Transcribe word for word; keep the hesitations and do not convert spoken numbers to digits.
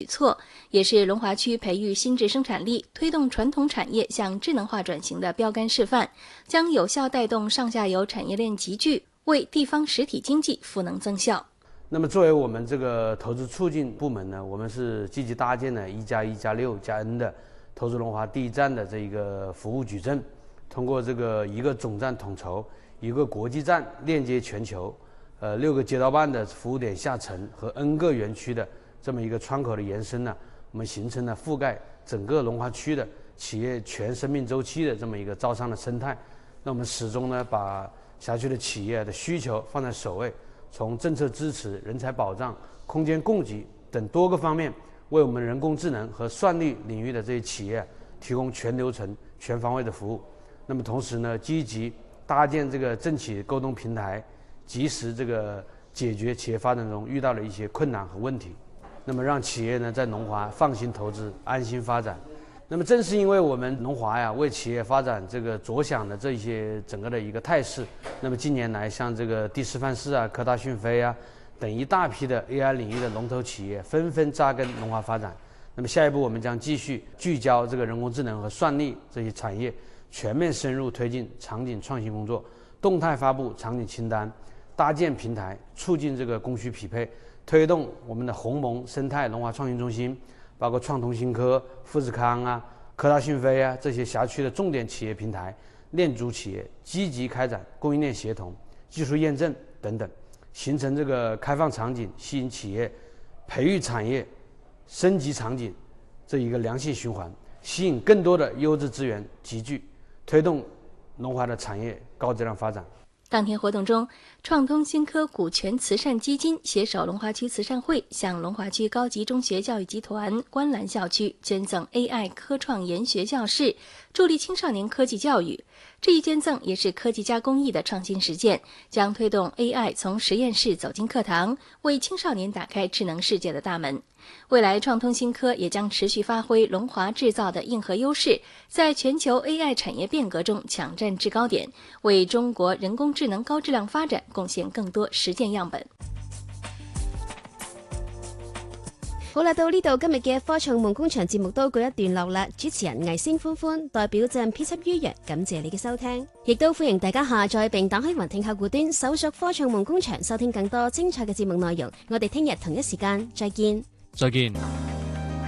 措，也是龙华区培育新质生产力、推动传统产业向智能化转型的标杆示范，将有效带动上下游产业链集聚，为地方实体经济赋能增效。 那么作为我们这个投资促进部门呢，我们是积极搭建了一加一加六加 N 的投资龙华第一站的这一个服务矩阵，通过这个一个总站统筹，一个国际站链接全球，呃，六个街道办的服务点下沉和 N 个园区的这么一个窗口的延伸呢，我们形成了覆盖整个龙华区的企业全生命周期的这么一个招商的生态。那我们始终呢把辖区的企业的需求放在首位，从政策支持、人才保障、空间供给等多个方面，为我们人工智能和算力领域的这些企业提供全流程、全方位的服务。那么同时呢，积极搭建这个政企沟通平台，及时这个解决企业发展中遇到的一些困难和问题，那么让企业呢在龙华放心投资、安心发展。那么正是因为我们龙华呀为企业发展这个着想的这些整个的一个态势，那么近年来像这个的士范士啊、科大讯飞啊等一大批的 A I 领域的龙头企业纷纷扎根龙华发展。那么下一步我们将继续聚焦这个人工智能和算力这些产业，全面深入推进场景创新工作，动态发布场景清单，搭建平台，促进这个供需匹配，推动我们的鸿蒙生态龙华创新中心，包括创通新科、富士康啊、科大讯飞啊这些辖区的重点企业平台、链主企业积极开展供应链协同、技术验证等等，形成这个开放场景、吸引企业、培育产业、升级场景这一个良性循环，吸引更多的优质资源集聚，推动龙华的产业高质量发展。 当天活动中，创通新科股权慈善基金携手龙华区慈善会，向龙华区高级中学教育集团观澜校区捐赠 A I 科创研学教室，助力青少年科技教育。这一捐赠也是科技加工艺的创新实践，将推动 A I 从实验室走进课堂，为青少年打开智能世界的大门。未来创通新科也将持续发挥龙华制造的硬核优势，在全球 A I 产业变革中抢占制高点，为中国人工智能高质量发展贡献更多实践样本。 好啦，到呢度今日嘅科創夢工場節目都告一段落啦。主持人魏先歡歡代表鎮編輯於洋，感謝你嘅收聽，亦都歡迎大家下載並打開雲聽客戶端，搜索科創夢工場，收聽更多精彩嘅節目內容。我哋聽日同一時間再見。 再見。